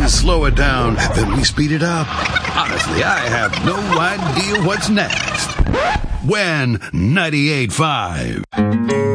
slow it down, then we speed it up. Honestly, I have no idea what's next. When 98.5.